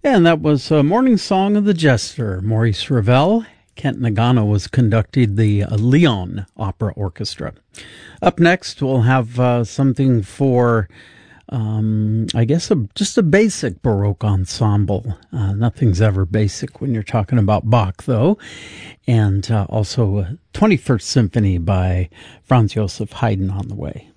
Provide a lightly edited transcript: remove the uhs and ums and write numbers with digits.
And that was Morning Song of the Jester, Maurice Ravel. Kent Nagano was conducting the Lyon Opera Orchestra. Up next, we'll have something for, I guess, just a basic Baroque ensemble. Nothing's ever basic when you're talking about Bach, though. And also 21st Symphony by Franz Joseph Haydn on the way.